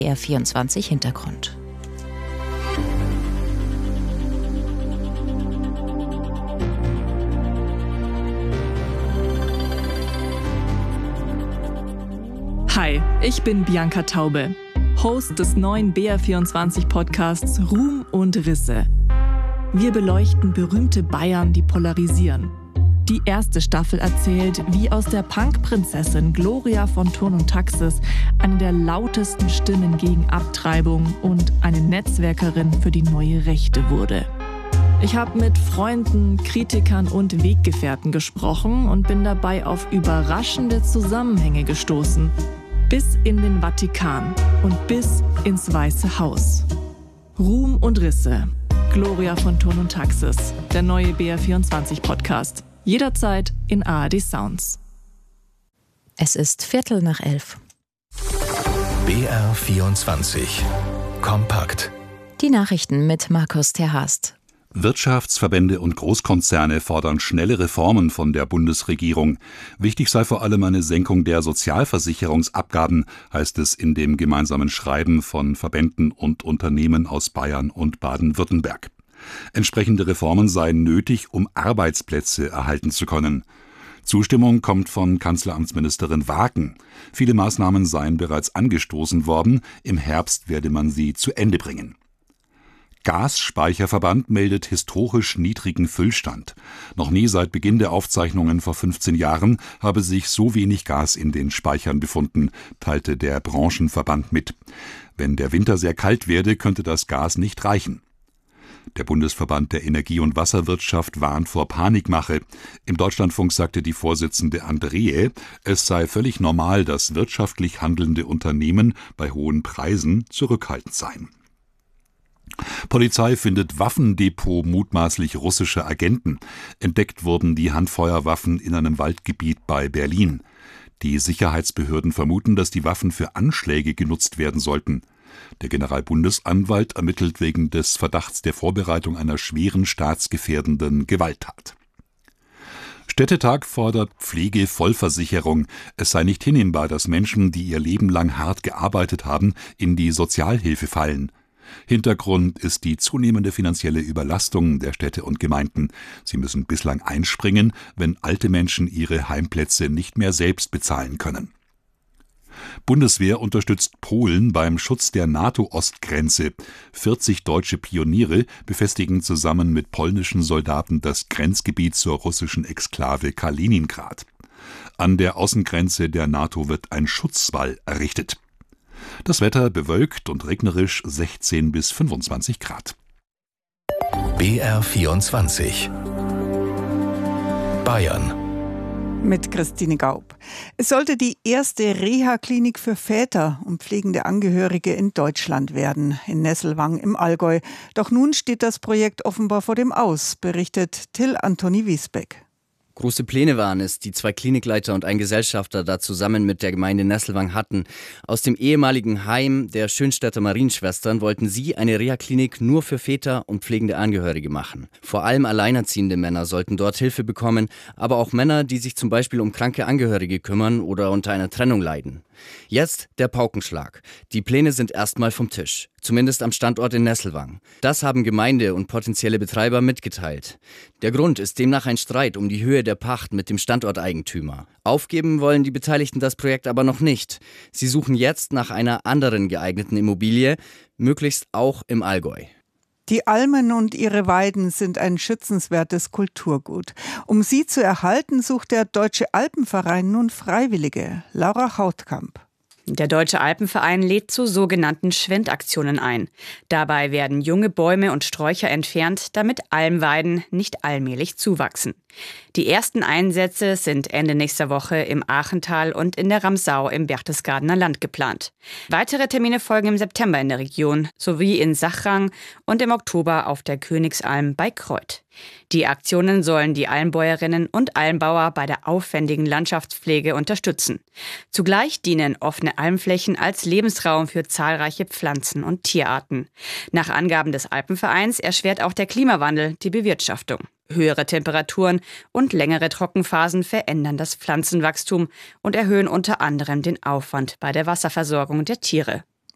BR24 Hintergrund. Hi, ich bin Bianca Taube, Host des neuen BR24-Podcasts Ruhm und Risse. Wir beleuchten berühmte Bayern, die polarisieren. Die erste Staffel erzählt, wie aus der Punk-Prinzessin Gloria von Thurn und Taxis eine der lautesten Stimmen gegen Abtreibung und eine Netzwerkerin für die neue Rechte wurde. Ich habe mit Freunden, Kritikern und Weggefährten gesprochen und bin dabei auf überraschende Zusammenhänge gestoßen. Bis in den Vatikan und bis ins Weiße Haus. Ruhm und Risse. Gloria von Thurn und Taxis. Der neue BR24-Podcast. Jederzeit in ARD Sounds. Es ist 11:15. BR24 Kompakt. Die Nachrichten mit Markus Terhast. Wirtschaftsverbände und Großkonzerne fordern schnelle Reformen von der Bundesregierung. Wichtig sei vor allem eine Senkung der Sozialversicherungsabgaben, heißt es in dem gemeinsamen Schreiben von Verbänden und Unternehmen aus Bayern und Baden-Württemberg. Entsprechende Reformen seien nötig, um Arbeitsplätze erhalten zu können. Zustimmung kommt von Kanzleramtsministerin Wagen. Viele Maßnahmen seien bereits angestoßen worden, im Herbst werde man sie zu Ende bringen. Gasspeicherverband meldet historisch niedrigen Füllstand. Noch nie seit Beginn der Aufzeichnungen vor 15 Jahren habe sich so wenig Gas in den Speichern befunden, teilte der Branchenverband mit. Wenn der Winter sehr kalt werde, könnte das Gas nicht reichen. Der Bundesverband der Energie- und Wasserwirtschaft warnt vor Panikmache. Im Deutschlandfunk sagte die Vorsitzende Andreae, es sei völlig normal, dass wirtschaftlich handelnde Unternehmen bei hohen Preisen zurückhaltend seien. Polizei findet Waffendepot mutmaßlich russischer Agenten. Entdeckt wurden die Handfeuerwaffen in einem Waldgebiet bei Berlin. Die Sicherheitsbehörden vermuten, dass die Waffen für Anschläge genutzt werden sollten. Der Generalbundesanwalt ermittelt wegen des Verdachts der Vorbereitung einer schweren staatsgefährdenden Gewalttat. Städtetag fordert Pflegevollversicherung. Es sei nicht hinnehmbar, dass Menschen, die ihr Leben lang hart gearbeitet haben, in die Sozialhilfe fallen. Hintergrund ist die zunehmende finanzielle Überlastung der Städte und Gemeinden. Sie müssen bislang einspringen, wenn alte Menschen ihre Heimplätze nicht mehr selbst bezahlen können. Bundeswehr unterstützt Polen beim Schutz der NATO-Ostgrenze. 40 deutsche Pioniere befestigen zusammen mit polnischen Soldaten das Grenzgebiet zur russischen Exklave Kaliningrad. An der Außengrenze der NATO wird ein Schutzwall errichtet. Das Wetter bewölkt und regnerisch 16 bis 25 Grad. BR24 Bayern mit Christine Gaub. Es sollte die erste Reha-Klinik für Väter und pflegende Angehörige in Deutschland werden, in Nesselwang im Allgäu. Doch nun steht das Projekt offenbar vor dem Aus, berichtet Till Antoni Wiesbeck. Große Pläne waren es, die 2 Klinikleiter und ein Gesellschafter da zusammen mit der Gemeinde Nesselwang hatten. Aus dem ehemaligen Heim der Schönstädter Marienschwestern wollten sie eine Reha-Klinik nur für Väter und pflegende Angehörige machen. Vor allem alleinerziehende Männer sollten dort Hilfe bekommen, aber auch Männer, die sich zum Beispiel um kranke Angehörige kümmern oder unter einer Trennung leiden. Jetzt der Paukenschlag. Die Pläne sind erstmal vom Tisch. Zumindest am Standort in Nesselwang. Das haben Gemeinde und potenzielle Betreiber mitgeteilt. Der Grund ist demnach ein Streit um die Höhe der Pacht mit dem Standorteigentümer. Aufgeben wollen die Beteiligten das Projekt aber noch nicht. Sie suchen jetzt nach einer anderen geeigneten Immobilie, möglichst auch im Allgäu. Die Almen und ihre Weiden sind ein schützenswertes Kulturgut. Um sie zu erhalten, sucht der Deutsche Alpenverein nun Freiwillige. Laura Hautkamp. Der Deutsche Alpenverein lädt zu sogenannten Schwendaktionen ein. Dabei werden junge Bäume und Sträucher entfernt, damit Almweiden nicht allmählich zuwachsen. Die ersten Einsätze sind Ende nächster Woche im Aachental und in der Ramsau im Berchtesgadener Land geplant. Weitere Termine folgen im September in der Region sowie in Sachrang und im Oktober auf der Königsalm bei Kreuth. Die Aktionen sollen die Almbäuerinnen und Almbauer bei der aufwendigen Landschaftspflege unterstützen. Zugleich dienen offene Almflächen als Lebensraum für zahlreiche Pflanzen- und Tierarten. Nach Angaben des Alpenvereins erschwert auch der Klimawandel die Bewirtschaftung. Höhere Temperaturen und längere Trockenphasen verändern das Pflanzenwachstum und erhöhen unter anderem den Aufwand bei der Wasserversorgung der Tiere.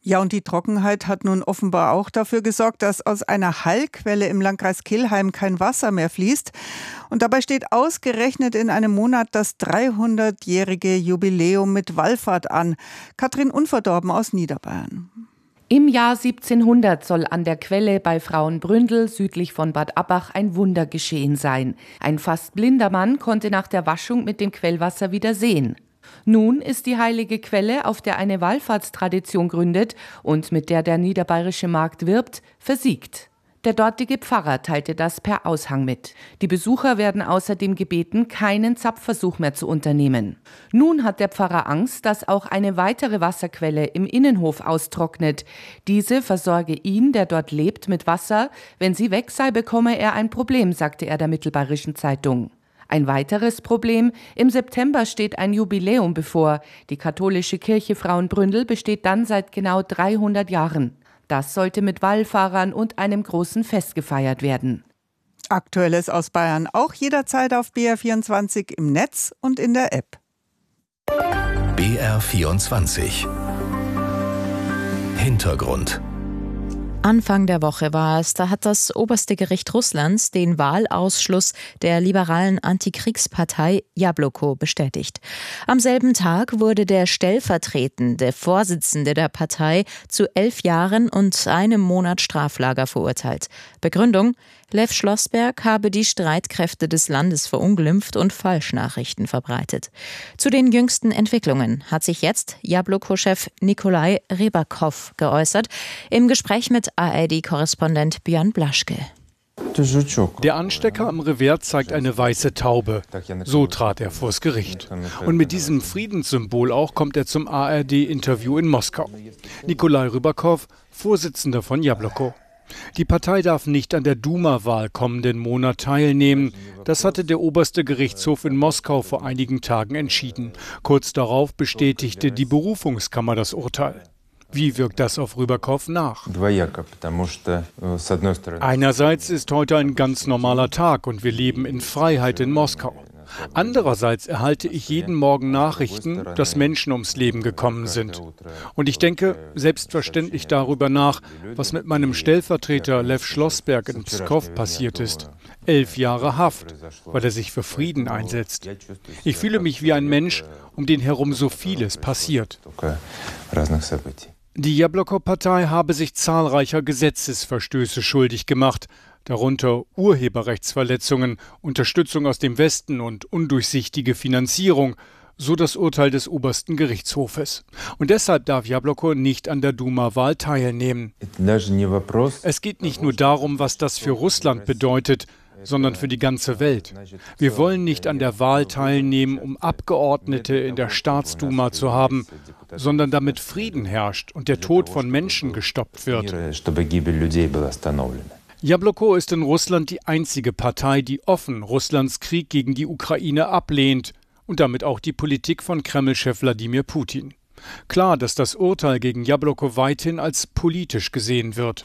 Ja, und die Trockenheit hat nun offenbar auch dafür gesorgt, dass aus einer Heilquelle im Landkreis Kelheim kein Wasser mehr fließt. Und dabei steht ausgerechnet in einem Monat das 300-jährige Jubiläum mit Wallfahrt an. Katrin Unverdorben aus Niederbayern. Im Jahr 1700 soll an der Quelle bei Frauenbründel südlich von Bad Abbach ein Wunder geschehen sein. Ein fast blinder Mann konnte nach der Waschung mit dem Quellwasser wieder sehen. Nun ist die heilige Quelle, auf der eine Wallfahrtstradition gründet und mit der der niederbayerische Markt wirbt, versiegt. Der dortige Pfarrer teilte das per Aushang mit. Die Besucher werden außerdem gebeten, keinen Zapfversuch mehr zu unternehmen. Nun hat der Pfarrer Angst, dass auch eine weitere Wasserquelle im Innenhof austrocknet. Diese versorge ihn, der dort lebt, mit Wasser. Wenn sie weg sei, bekomme er ein Problem, sagte er der Mittelbayerischen Zeitung. Ein weiteres Problem: Im September steht ein Jubiläum bevor. Die katholische Kirche Frauenbründel besteht dann seit genau 300 Jahren. Das sollte mit Wallfahrern und einem großen Fest gefeiert werden. Aktuelles aus Bayern auch jederzeit auf BR24 im Netz und in der App. BR24 Hintergrund. Anfang der Woche war es, da hat das oberste Gericht Russlands den Wahlausschluss der liberalen Antikriegspartei Jabloko bestätigt. Am selben Tag wurde der stellvertretende Vorsitzende der Partei zu 11 Jahren und einem Monat Straflager verurteilt. Begründung: Lev Schlossberg habe die Streitkräfte des Landes verunglimpft und Falschnachrichten verbreitet. Zu den jüngsten Entwicklungen hat sich jetzt Jabloko-Chef Nikolai Rybakow geäußert, im Gespräch mit ARD-Korrespondent Björn Blaschke. Der Anstecker am Revers zeigt eine weiße Taube. So trat er vors Gericht. Und mit diesem Friedenssymbol auch kommt er zum ARD-Interview in Moskau. Nikolai Rybakow, Vorsitzender von Jabloko. Die Partei darf nicht an der Duma-Wahl kommenden Monat teilnehmen. Das hatte der oberste Gerichtshof in Moskau vor einigen Tagen entschieden. Kurz darauf bestätigte die Berufungskammer das Urteil. Wie wirkt das auf Rybakow nach? Einerseits ist heute ein ganz normaler Tag und wir leben in Freiheit in Moskau. Andererseits erhalte ich jeden Morgen Nachrichten, dass Menschen ums Leben gekommen sind. Und ich denke selbstverständlich darüber nach, was mit meinem Stellvertreter Lev Schlossberg in Pskow passiert ist. 11 Jahre Haft, weil er sich für Frieden einsetzt. Ich fühle mich wie ein Mensch, um den herum so vieles passiert. Die Jabloko-Partei habe sich zahlreicher Gesetzesverstöße schuldig gemacht, darunter Urheberrechtsverletzungen, Unterstützung aus dem Westen und undurchsichtige Finanzierung, so das Urteil des obersten Gerichtshofes. Und deshalb darf Jabloko nicht an der Duma-Wahl teilnehmen. Es geht nicht nur darum, was das für Russland bedeutet, sondern für die ganze Welt. Wir wollen nicht an der Wahl teilnehmen, um Abgeordnete in der Staatsduma zu haben, sondern damit Frieden herrscht und der Tod von Menschen gestoppt wird. Jabloko ist in Russland die einzige Partei, die offen Russlands Krieg gegen die Ukraine ablehnt und damit auch die Politik von Kreml-Chef Wladimir Putin. Klar, dass das Urteil gegen Jabloko weithin als politisch gesehen wird.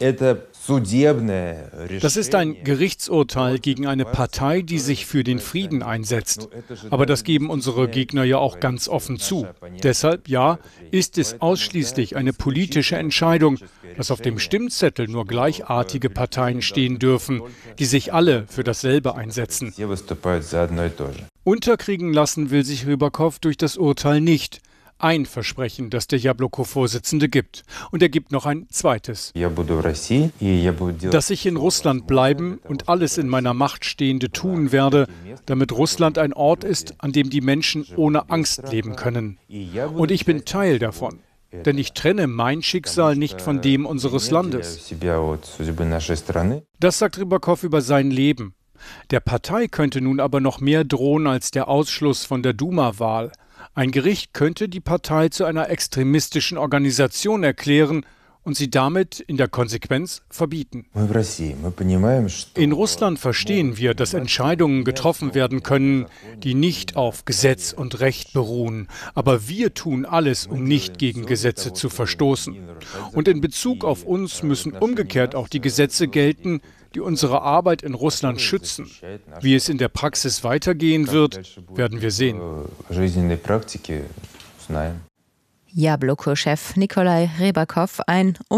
Das ist ein Gerichtsurteil gegen eine Partei, die sich für den Frieden einsetzt. Aber das geben unsere Gegner ja auch ganz offen zu. Deshalb, ja, ist es ausschließlich eine politische Entscheidung, dass auf dem Stimmzettel nur gleichartige Parteien stehen dürfen, die sich alle für dasselbe einsetzen. Unterkriegen lassen will sich Rybakow durch das Urteil nicht. Ein Versprechen, das der Jabloko-Vorsitzende gibt. Und er gibt noch ein zweites. Dass ich in Russland bleiben und alles in meiner Macht Stehende tun werde, damit Russland ein Ort ist, an dem die Menschen ohne Angst leben können. Und ich bin Teil davon. Denn ich trenne mein Schicksal nicht von dem unseres Landes. Das sagt Rybakow über sein Leben. Der Partei könnte nun aber noch mehr drohen als der Ausschluss von der Duma-Wahl. Ein Gericht könnte die Partei zu einer extremistischen Organisation erklären und sie damit in der Konsequenz verbieten. In Russland verstehen wir, dass Entscheidungen getroffen werden können, die nicht auf Gesetz und Recht beruhen. Aber wir tun alles, um nicht gegen Gesetze zu verstoßen. Und in Bezug auf uns müssen umgekehrt auch die Gesetze gelten, die unsere Arbeit in Russland schützen. Wie es in der Praxis weitergehen wird, werden wir sehen. Jabloko-Chef Nikolai Rybakow ein